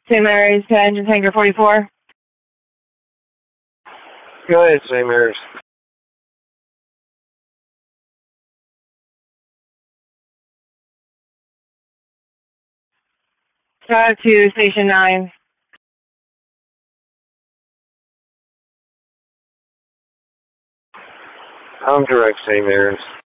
St. Mary's to engine tanker 44. Go ahead, St. Mary's. To station 9. I'm direct, St. Mary's.